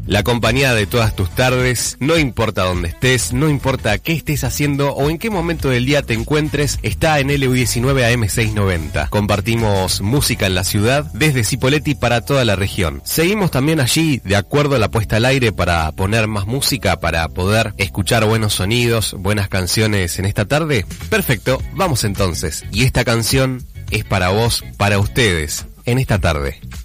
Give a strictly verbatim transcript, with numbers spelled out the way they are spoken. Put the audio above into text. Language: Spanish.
La compañía de todas tus tardes, no importa dónde estés, no importa qué estés haciendo o en qué momento del día te encuentres, está en L U diecinueve A M seiscientos noventa. Compartimos música en la ciudad desde Cipolletti para toda la región. Seguimos también allí de acuerdo a la puesta al aire para poner más música, para poder escuchar buenos sonidos, buenas canciones en esta tarde. Perfecto, vamos entonces. Y esta canción es para vos, para ustedes, en esta tarde.